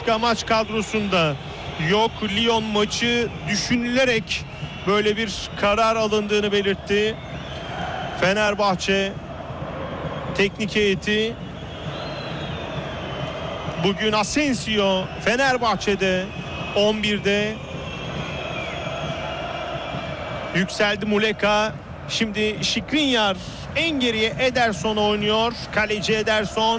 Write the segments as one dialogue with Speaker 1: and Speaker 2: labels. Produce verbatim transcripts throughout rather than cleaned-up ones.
Speaker 1: Başka maç kadrosunda yok. Lyon maçı düşünülerek böyle bir karar alındığını belirtti. Fenerbahçe teknik heyeti. Bugün Asensio Fenerbahçe'de on birde. Yükseldi Muleka. Şimdi Skriniar en geriye Ederson oynuyor. Kaleci Ederson.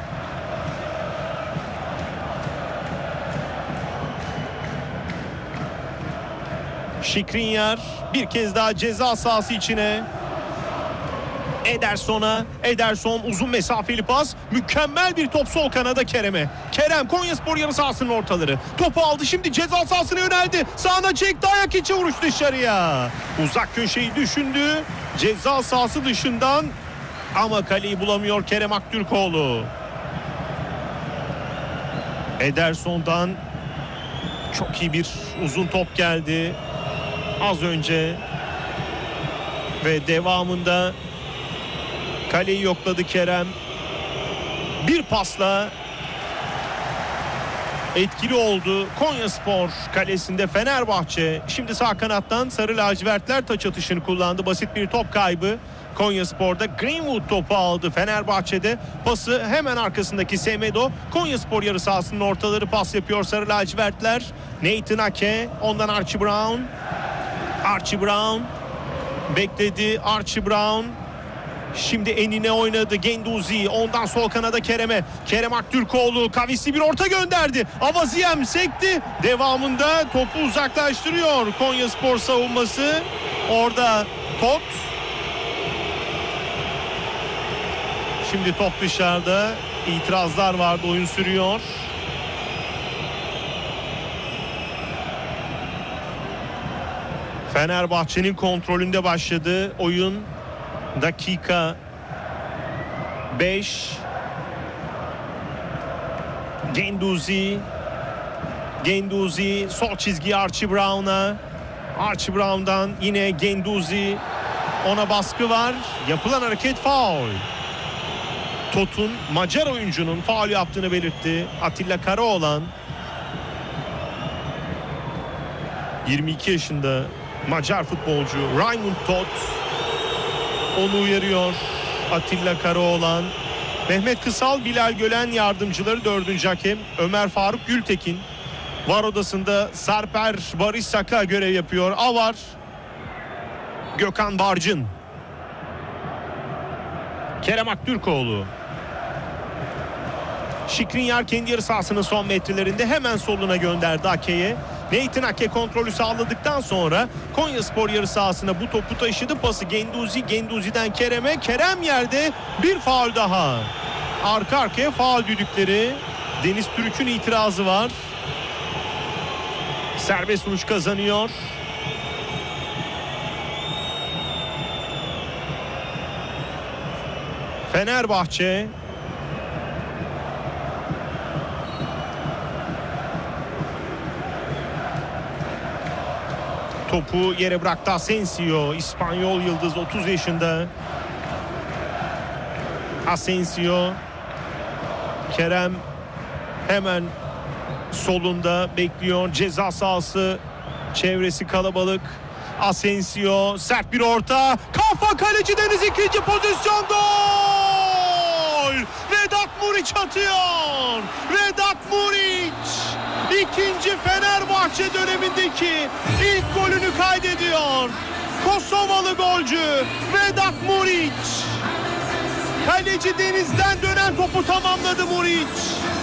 Speaker 1: Skriniar bir kez daha ceza sahası içine. Ederson'a. Ederson uzun mesafeli pas. Mükemmel bir top sol kanada Kerem'e. Kerem Konyaspor yarı sahasının ortaları. Topu aldı, şimdi ceza sahasına yöneldi. Sağına çekti, ayak içi vuruş dışarıya. Uzak köşeyi düşündü. Ceza sahası dışından ama kaleyi bulamıyor Kerem Aktürkoğlu. Ederson'dan çok iyi bir uzun top geldi az önce ve devamında kaleyi yokladı Kerem. Bir pasla etkili oldu Konyaspor kalesinde Fenerbahçe. Şimdi sağ kanattan sarı lacivertler taç atışını kullandı. Basit bir top kaybı Konyaspor'da. Greenwood topu aldı Fenerbahçe'de. Pası hemen arkasındaki Semedo. Konyaspor yarı sahasının ortaları, pas yapıyor sarı lacivertler. Nathan Ake, ondan Archie Brown. Archie Brown bekledi. Archie Brown şimdi enine oynadı. Genduzi, ondan sol kanada Kerem'e. Kerem Aktürkoğlu kavisli bir orta gönderdi. Avaziem sekti. Devamında topu uzaklaştırıyor Konyaspor savunması. Orada Tot. Şimdi top dışarıda. İtirazlar vardı, oyun sürüyor. Fenerbahçe'nin kontrolünde başladı oyun. Dakika beş. Genduzi. Genduzi sol çizgi Archie Brown'a. Archie Brown'dan yine Genduzi. Ona baskı var. Yapılan hareket faul. Tot'un Macar oyuncunun faul yaptığını belirtti Atilla Karaoğlan. yirmi iki yaşında Macar futbolcu Raymond Tot. Onu uyarıyor Atilla Karaoğlan. Mehmet Kısal, Bilal Gölen yardımcıları dördüncü hakem. Ömer Faruk Gültekin. VAR odasında Sarper Barış Saka görev yapıyor. Avar. Gökhan Barcın. Kerem Aktürkoğlu. Skriniar kendi yarı sahasının son metrelerinde hemen soluna gönderdi Ake'ye. Nathan Ake kontrolü sağladıktan sonra Konyaspor yarı sahasına bu topu taşıdı. Pası Genduzi, Genduzi'den Kerem'e. Kerem yerde, bir faul daha. Arka arkaya faul düdükleri. Deniz Türk'ün itirazı var. Serbest vuruş kazanıyor. Fenerbahçe. Topu yere bıraktı Asensio. İspanyol yıldız, otuz yaşında. Asensio. Kerem hemen solunda bekliyor. Ceza sahası çevresi kalabalık. Asensio, sert bir orta. Kafa, kaleci Deniz, ikinci pozisyon, gol! Vedat Muriç atıyor. Vedat Muriç ikinci Fenerbahçe dönemindeki ilk golünü kaydediyor. Kosovalı golcü Vedat Muriç. Kaleci Deniz'den dönen topu tamamladı Muriç.